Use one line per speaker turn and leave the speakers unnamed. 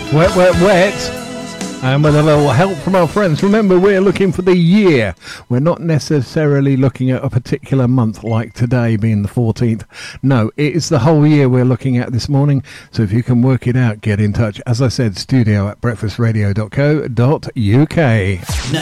Wet, wet, wet. And with a little help from our friends, remember we're looking for the year. We're not necessarily looking at a particular month like today being the 14th. No, it is the whole year we're looking at this morning. So if you can work it out, get in touch. As I said, studio@breakfastradio.co.uk.